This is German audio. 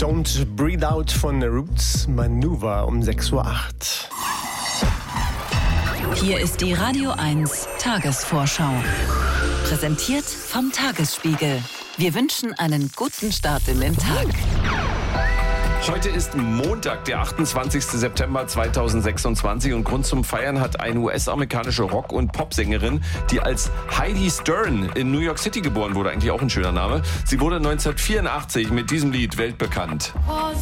Don't Breathe Out von The Roots, Maneuver um 6:08 Uhr. Hier ist die Radio 1 Tagesvorschau. Präsentiert vom Tagesspiegel. Wir wünschen einen guten Start in den Tag. Heute ist Montag, der 28. September 2026 und Grund zum Feiern hat eine US-amerikanische Rock- und Popsängerin, die als Heidi Stern in New York City geboren wurde. Eigentlich auch ein schöner Name. Sie wurde 1984 mit diesem Lied weltbekannt.